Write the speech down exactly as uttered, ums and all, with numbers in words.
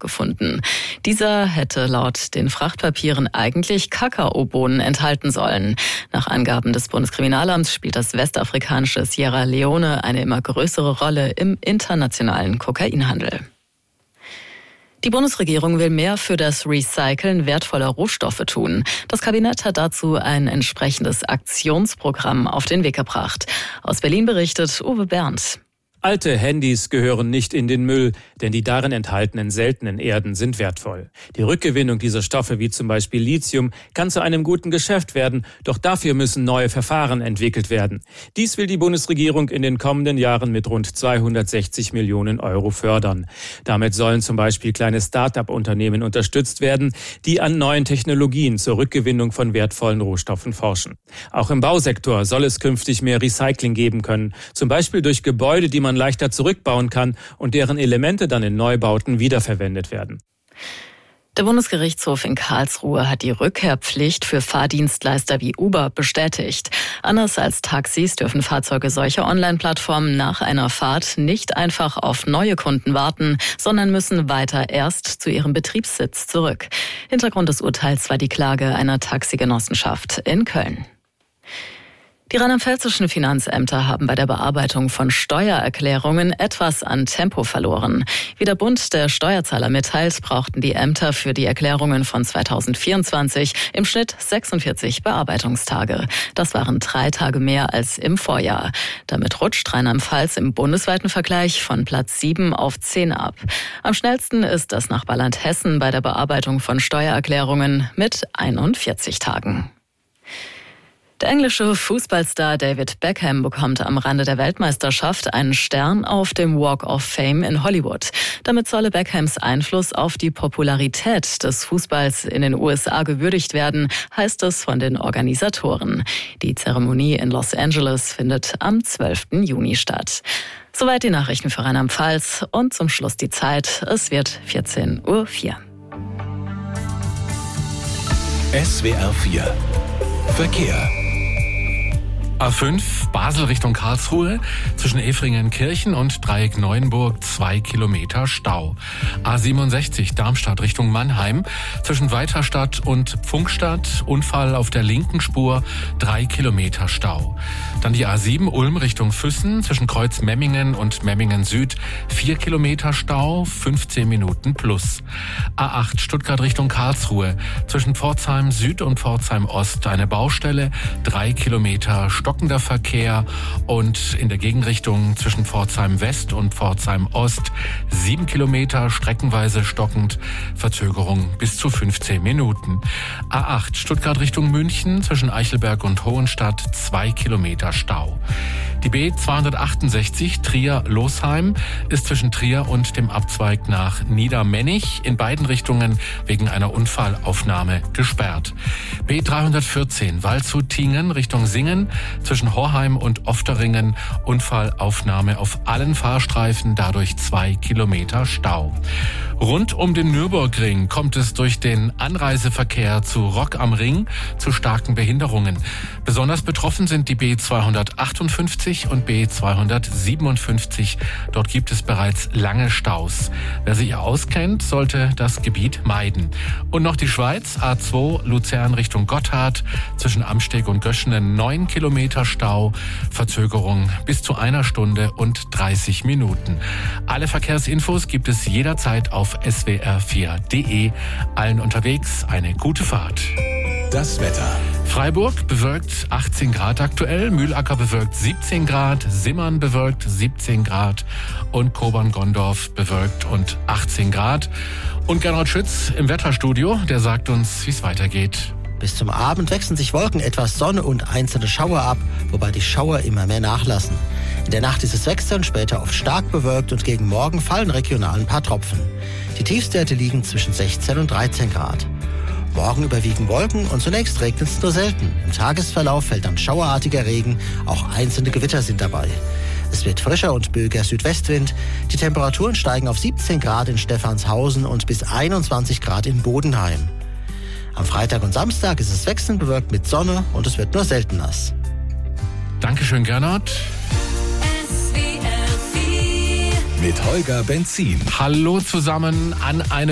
gefunden. Dieser hätte laut den Frachtpapieren eigentlich Kakaobohnen enthalten sollen. Nach Angaben des Bundeskriminalamts spielt das westafrikanische Sierra Leone eine immer größere Rolle im internationalen Kokainhandel. Die Bundesregierung will mehr für das Recyceln wertvoller Rohstoffe tun. Das Kabinett hat dazu ein entsprechendes Aktionsprogramm auf den Weg gebracht. Aus Berlin berichtet Uwe Berndt. Alte Handys gehören nicht in den Müll, denn die darin enthaltenen seltenen Erden sind wertvoll. Die Rückgewinnung dieser Stoffe, wie zum Beispiel Lithium, kann zu einem guten Geschäft werden, doch dafür müssen neue Verfahren entwickelt werden. Dies will die Bundesregierung in den kommenden Jahren mit rund zweihundertsechzig Millionen Euro fördern. Damit sollen zum Beispiel kleine Start-up-Unternehmen unterstützt werden, die an neuen Technologien zur Rückgewinnung von wertvollen Rohstoffen forschen. Auch im Bausektor soll es künftig mehr Recycling geben können, zum Beispiel durch Gebäude, die man leichter zurückbauen kann und deren Elemente dann in Neubauten wiederverwendet werden. Der Bundesgerichtshof in Karlsruhe hat die Rückkehrpflicht für Fahrdienstleister wie Uber bestätigt. Anders als Taxis dürfen Fahrzeuge solcher Online-Plattformen nach einer Fahrt nicht einfach auf neue Kunden warten, sondern müssen weiter erst zu ihrem Betriebssitz zurück. Hintergrund des Urteils war die Klage einer Taxigenossenschaft in Köln. Die rheinland-pfälzischen Finanzämter haben bei der Bearbeitung von Steuererklärungen etwas an Tempo verloren. Wie der Bund der Steuerzahler mitteilt, brauchten die Ämter für die Erklärungen von zweitausendvierundzwanzig im Schnitt sechsundvierzig Bearbeitungstage. Das waren drei Tage mehr als im Vorjahr. Damit rutscht Rheinland-Pfalz im bundesweiten Vergleich von Platz sieben auf zehn ab. Am schnellsten ist das Nachbarland Hessen bei der Bearbeitung von Steuererklärungen mit einundvierzig Tagen. Der englische Fußballstar David Beckham bekommt am Rande der Weltmeisterschaft einen Stern auf dem Walk of Fame in Hollywood. Damit solle Beckhams Einfluss auf die Popularität des Fußballs in den U S A gewürdigt werden, heißt es von den Organisatoren. Die Zeremonie in Los Angeles findet am zwölften Juni statt. Soweit die Nachrichten für Rheinland-Pfalz und zum Schluss die Zeit. Es wird vierzehn Uhr vier. S W R vier Verkehr. A fünf Basel Richtung Karlsruhe, zwischen Efringen-Kirchen und Dreieck Neuenburg zwei Kilometer Stau. A siebenundsechzig Darmstadt Richtung Mannheim, zwischen Weiterstadt und Pfunkstadt, Unfall auf der linken Spur, drei Kilometer Stau. Dann die A sieben Ulm Richtung Füssen, zwischen Kreuz Memmingen und Memmingen Süd, vier Kilometer Stau, fünfzehn Minuten plus. A acht Stuttgart Richtung Karlsruhe, zwischen Pforzheim Süd und Pforzheim Ost eine Baustelle, drei Kilometer Stockender Verkehr, und in der Gegenrichtung zwischen Pforzheim West und Pforzheim Ost sieben Kilometer streckenweise stockend, Verzögerung bis zu fünfzehn Minuten. A acht Stuttgart Richtung München, zwischen Eichelberg und Hohenstadt zwei Kilometer Stau. Die B zweihundertachtundsechzig Trier-Losheim ist zwischen Trier und dem Abzweig nach Niedermennig in beiden Richtungen wegen einer Unfallaufnahme gesperrt. B dreihundertvierzehn Waldshut-Tingen Richtung Singen, zwischen Horheim und Ofteringen Unfallaufnahme auf allen Fahrstreifen, dadurch zwei Kilometer Stau. Rund um den Nürburgring kommt es durch den Anreiseverkehr zu Rock am Ring zu starken Behinderungen. Besonders betroffen sind die B zweihundertachtundfünfzig und B zweihundertsiebenundfünfzig. Dort gibt es bereits lange Staus. Wer sich auskennt, sollte das Gebiet meiden. Und noch die Schweiz, A zwei Luzern Richtung Gotthard, zwischen Amsteg und Göschenen neun Kilometer Stau, Verzögerung bis zu einer Stunde und dreißig Minuten. Alle Verkehrsinfos gibt es jederzeit auf S W R vier Punkt de. Allen unterwegs eine gute Fahrt. Das Wetter. Freiburg bewölkt achtzehn Grad aktuell, Mühlacker bewölkt siebzehn Grad, Simmern bewölkt siebzehn Grad und Kobern-Gondorf bewölkt und achtzehn Grad. Und Gernot Schütz im Wetterstudio, der sagt uns, wie es weitergeht. Bis zum Abend wechseln sich Wolken, etwas Sonne und einzelne Schauer ab, wobei die Schauer immer mehr nachlassen. In der Nacht ist es wechselnd, später oft stark bewölkt und gegen Morgen fallen regional ein paar Tropfen. Die Tiefstwerte liegen zwischen sechzehn und dreizehn Grad. Morgen überwiegen Wolken und zunächst regnet es nur selten. Im Tagesverlauf fällt dann schauerartiger Regen, auch einzelne Gewitter sind dabei. Es wird frischer und böiger Südwestwind. Die Temperaturen steigen auf siebzehn Grad in Stephanshausen und bis einundzwanzig Grad in Bodenheim. Am Freitag und Samstag ist es wechselnd bewölkt mit Sonne und es wird nur selten nass. Dankeschön, Gernot. Mit Holger Benzin. Hallo zusammen an einem